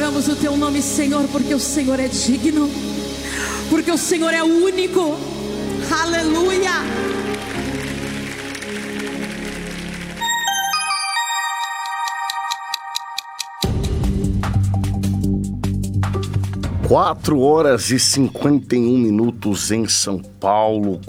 adoramos o teu nome, Senhor, porque o Senhor é digno, porque o Senhor é único. Aleluia. Quatro horas e 51 minutos em São Paulo,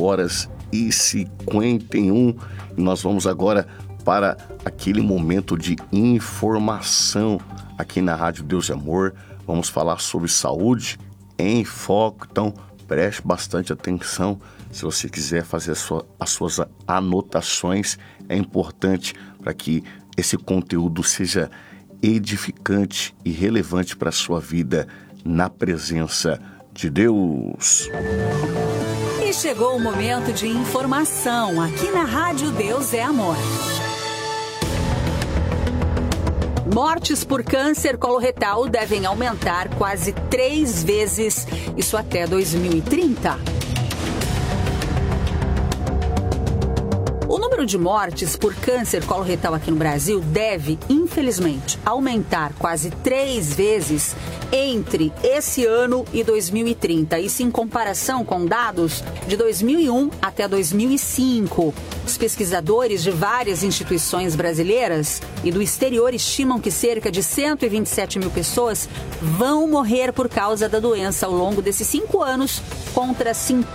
4h51. E nós vamos agora para aquele momento de informação aqui na Rádio Deus e Amor. Vamos falar sobre saúde em foco, então preste bastante atenção. Se você quiser fazer as suas anotações, é importante para que esse conteúdo seja edificante e relevante para a sua vida na presença de Deus. E chegou o momento de informação aqui na Rádio Deus é Amor. Mortes por câncer coloretal devem aumentar quase 3 vezes, isso até 2030. O número de mortes por câncer coloretal aqui no Brasil deve, infelizmente, aumentar quase 3 vezes entre esse ano e 2030. Isso em comparação com dados de 2001 até 2005. Os pesquisadores de várias instituições brasileiras e do exterior estimam que cerca de 127 mil pessoas vão morrer por causa da doença ao longo desses 5 anos, contra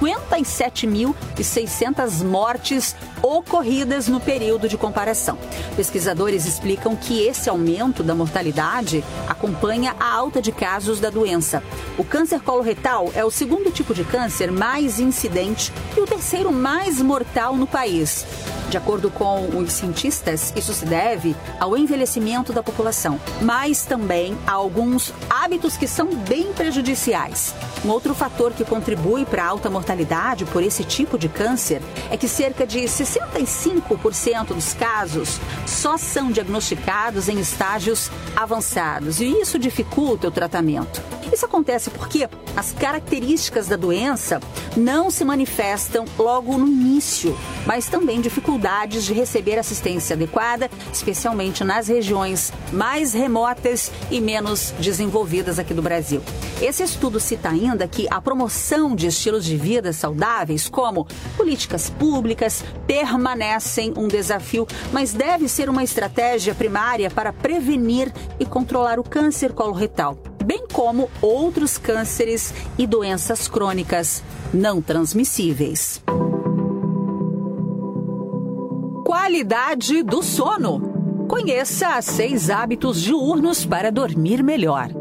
57.600 mortes ocorridas no período de comparação. Pesquisadores explicam que esse aumento da mortalidade acompanha a alta de casos da doença. O câncer coloretal é o segundo tipo de câncer mais incidente e o terceiro mais mortal no país. De acordo com os cientistas, isso se deve ao envelhecimento da população, mas também a alguns hábitos que são bem prejudiciais. Um outro fator que contribui para a alta mortalidade por esse tipo de câncer é que cerca de 65% dos casos só são diagnosticados em estágios avançados, e isso dificulta o tratamento. Isso acontece porque as características da doença não se manifestam logo no início, mas também dificuldades de receber assistência adequada, especialmente nas regiões mais remotas e menos desenvolvidas aqui do Brasil. Esse estudo cita ainda que a promoção de estilos de vida saudáveis, como políticas públicas, permanecem um desafio, mas deve ser uma estratégia primária para prevenir e controlar o câncer coloretal, bem como outros cânceres e doenças crônicas não transmissíveis. Qualidade do sono. Conheça 6 hábitos diurnos para dormir melhor.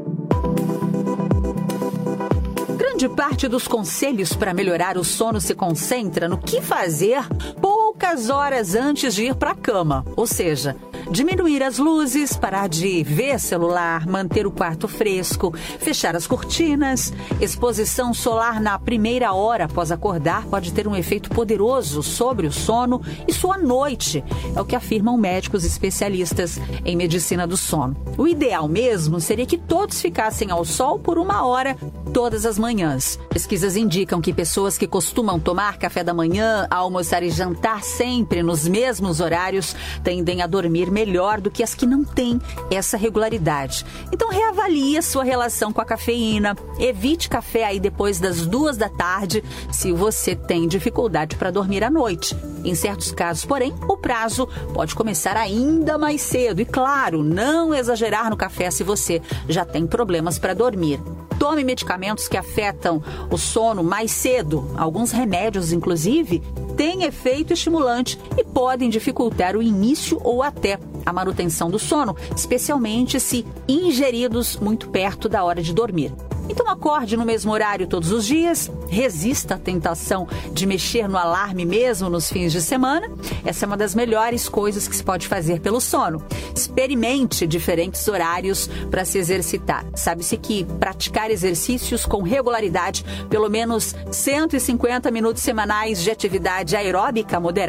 Grande parte dos conselhos para melhorar o sono se concentra no que fazer poucas horas antes de ir para a cama, ou seja, diminuir as luzes, parar de ver celular, manter o quarto fresco, fechar as cortinas. Exposição solar na primeira hora após acordar pode ter um efeito poderoso sobre o sono e sua noite, é o que afirmam médicos especialistas em medicina do sono. O ideal mesmo seria que todos ficassem ao sol por 1 hora todas as manhãs. Pesquisas indicam que pessoas que costumam tomar café da manhã, almoçar e jantar sempre nos mesmos horários tendem a dormir melhor do que as que não têm essa regularidade. Então reavalie a sua relação com a cafeína. Evite café aí depois das 2 da tarde se você tem dificuldade para dormir à noite. Em certos casos, porém, o prazo pode começar ainda mais cedo. E claro, não exagerar no café se você já tem problemas para dormir. Tome medicamentos que afetam o sono mais cedo. Alguns remédios, inclusive, têm efeito estimulante e podem dificultar o início ou até a manutenção do sono, especialmente se ingeridos muito perto da hora de dormir. Então acorde no mesmo horário todos os dias, resista à tentação de mexer no alarme mesmo nos fins de semana. Essa é uma das melhores coisas que se pode fazer pelo sono. Experimente diferentes horários para se exercitar. Sabe-se que praticar exercícios com regularidade, pelo menos 150 minutos semanais de atividade aeróbica moderada,